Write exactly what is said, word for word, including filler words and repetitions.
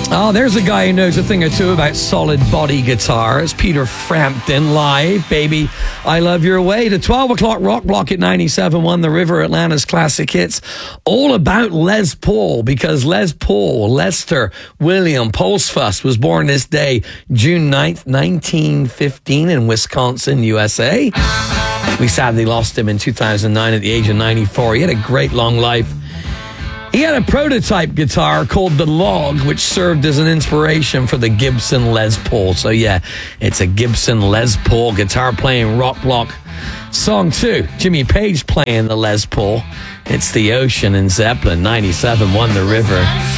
Oh, there's a guy who knows a thing or two about solid body guitars. Peter Frampton, live, baby. I Love Your Way. The twelve o'clock rock block at ninety-seven point one The River, Atlanta's classic hits. All about Les Paul, because Les Paul, Lester William Polsfuss, was born this day, June ninth, nineteen fifteen, in Wisconsin, U S A. We sadly lost him in two thousand nine at the age of ninety-four. He had a great long life. He had a prototype guitar called the Log, which served as an inspiration for the Gibson Les Paul. So yeah, it's a Gibson Les Paul guitar playing rock block. Song two, Jimmy Page playing the Les Paul. It's The Ocean and Zeppelin, ninety-seven point one The River.